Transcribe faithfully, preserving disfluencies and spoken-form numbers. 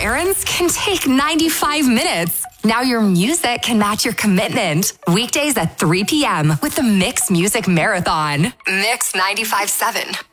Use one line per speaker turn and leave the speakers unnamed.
errands can take ninety-five minutes. Now your music can match your commitment. Weekdays at three p.m. with the Mix Music Marathon. Mix ninety-five point seven.